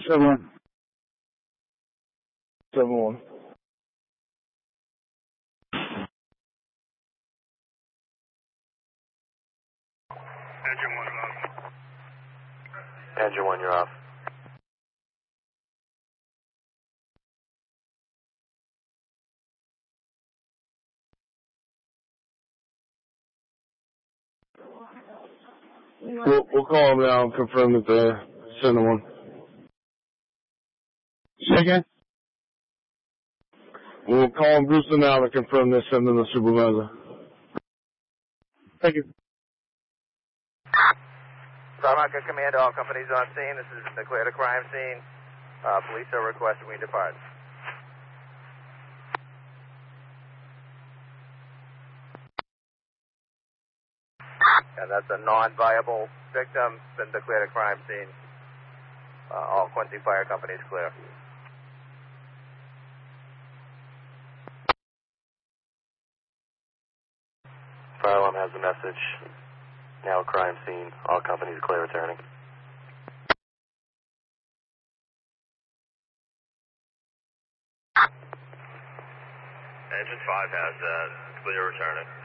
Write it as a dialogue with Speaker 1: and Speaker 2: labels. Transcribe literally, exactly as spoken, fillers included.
Speaker 1: Seven one. Seven one.
Speaker 2: Engine one off.
Speaker 3: Engine one, you're off.
Speaker 1: We'll, we'll call him now and confirm that they're sending one. Second. We'll call him Brewster now to confirm they're sending the supervisor. Thank you.
Speaker 3: Salamanca Command, all companies on scene. This is declared a crime scene. Uh, police are requesting we depart. And that's a non-viable victim. Been declared a crime scene. Uh, all Quincy Fire Companies clear. Fire alarm has the message. Now a crime scene. All companies clear returning.
Speaker 2: Engine five has uh, clear returning.